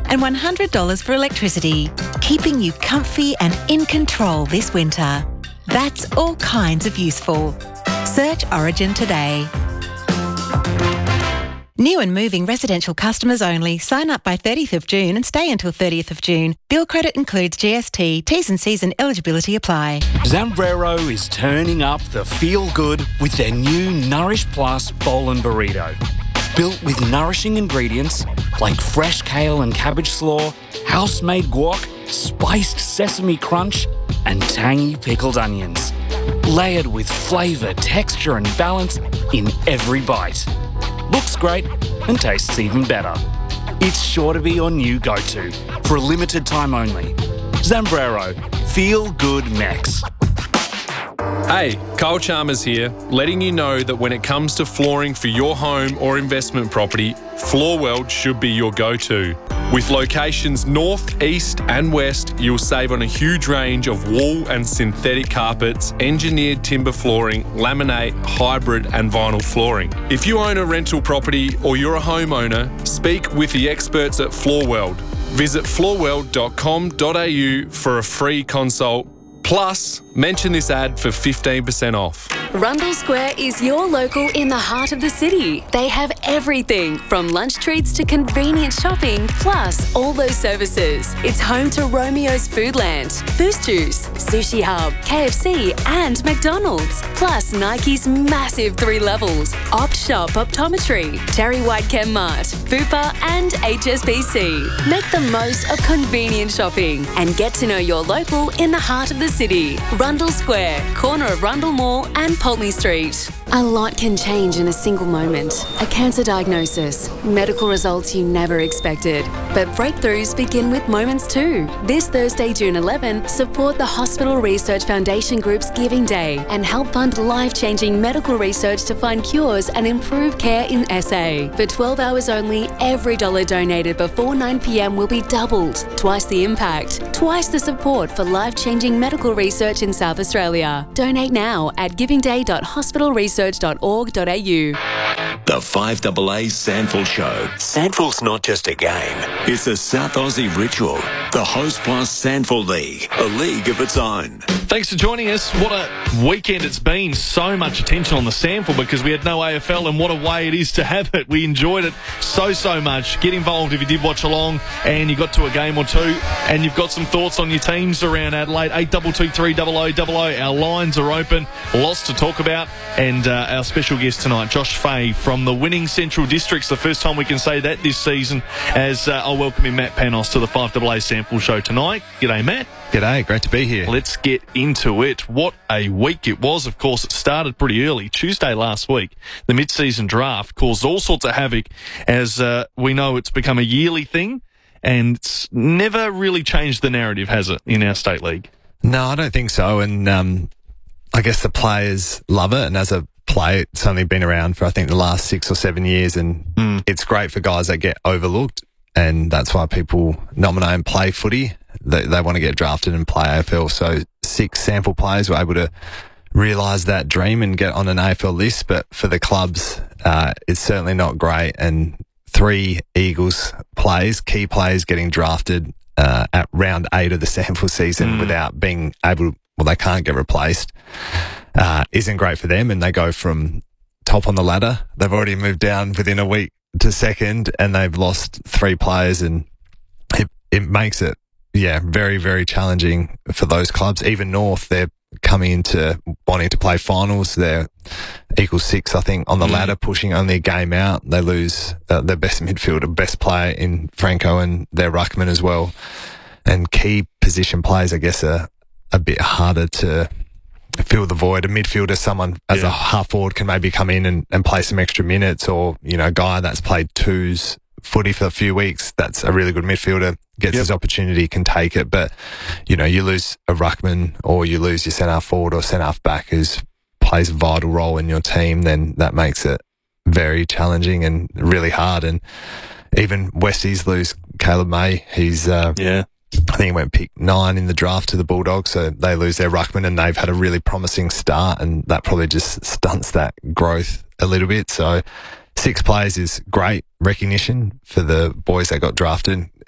and $100 for electricity, keeping you comfy and in control this winter. That's all kinds of useful. Search Origin today. New and moving residential customers only. Sign up by 30th of June and stay until 30th of June. Bill credit includes GST. T's and C's and eligibility apply. Zambrero is turning up the feel-good with their new Nourish Plus bowl and burrito. Built with nourishing ingredients like fresh kale and cabbage slaw, house-made guac, spiced sesame crunch, and tangy pickled onions. Layered with flavour, texture and balance in every bite. Looks great and tastes even better. It's sure to be your new go-to for a limited time only. Zambrero, feel good Mex. Hey, Kyle Chalmers here, letting you know that when it comes to flooring for your home or investment property, Floorworld should be your go-to. With locations north, east and west, you'll save on a huge range of wool and synthetic carpets, engineered timber flooring, laminate, hybrid and vinyl flooring. If you own a rental property or you're a homeowner, speak with the experts at Floorworld. Visit floorworld.com.au for a free consult. Plus, mention this ad for 15% off. Rundle Square is your local in the heart of the city. They have everything from lunch treats to convenient shopping, plus all those services. It's home to Romeo's Foodland, Boost Juice, Sushi Hub, KFC and McDonald's. Plus Nike's massive 3 levels, Opt Shop Optometry, Terry White Chem Mart, Fupa and HSBC. Make the most of convenient shopping and get to know your local in the heart of the city. Rundle Square, corner of Rundle Mall and Pulteney Street. A lot can change in a single moment. A cancer diagnosis, medical results you never expected. But breakthroughs begin with moments too. This Thursday, June 11, support the Hospital Research Foundation Group's Giving Day and help fund life-changing medical research to find cures and improve care in SA. For 12 hours only, every dollar donated before 9 p.m. will be doubled. Twice the impact, twice the support for life-changing medical research in South Australia. Donate now at givingday.hospitalresearch.org.au. The 5AA Sandful Show. Sandful's not just a game. It's a South Aussie ritual. The Host Plus Sandful League. A league of its own. Thanks for joining us. What a weekend it's been. So much attention on the Sandful because we had no AFL, and what a way it is to have it. We enjoyed it so much. Get involved if you did watch along and you got to a game or two and you've got some thoughts on your teams around Adelaide. 8223 0000. Our lines are open. Lots to talk about. And our special guest tonight, Josh Fahey from the winning Central Districts. The first time we can say that this season, as I'll welcome in Matt Panos to the 5AA Sandful Show tonight. G'day, Matt. G'day, great to be here. Let's get into it. What a week it was. Of course, it started pretty early. Tuesday last week, the mid-season draft caused all sorts of havoc, as we know it's become a yearly thing, and it's never really changed the narrative, has it, in our state league? No, I don't think so. And I guess the players love it. And as a player, it's only been around for, I think, the last 6 or 7 years. And it's great for guys that get overlooked. And that's why people nominate and play footy. They want to get drafted and play AFL. So 6 sample players were able to realise that dream and get on an AFL list. But for the clubs, it's certainly not great. And 3 Eagles players, key players, getting drafted at round 8 of the sample season without being able to, well, they can't get replaced, isn't great for them. And they go from top on the ladder. They've already moved down within a week to second, and they've lost 3 players, and it makes it, very, very challenging for those clubs. Even North, they're coming into wanting to play finals. They're equal 6, I think, on the ladder, pushing only a game out. They lose their best midfielder, best player in Franco, and their ruckman as well. And key position players, I guess, are a bit harder to fill the void. A midfielder, someone as a half forward can maybe come in and play some extra minutes, or, a guy that's played twos footy for a few weeks, that's a really good midfielder, gets his opportunity, can take it. But, you lose a ruckman, or you lose your centre-half forward or centre-half back who plays a vital role in your team, then that makes it very challenging and really hard. And even Westies lose Caleb May. He's, I think he went pick 9 in the draft to the Bulldogs, so they lose their ruckman, and they've had a really promising start, and that probably just stunts that growth a little bit. So 6 players is great recognition for the boys that got drafted.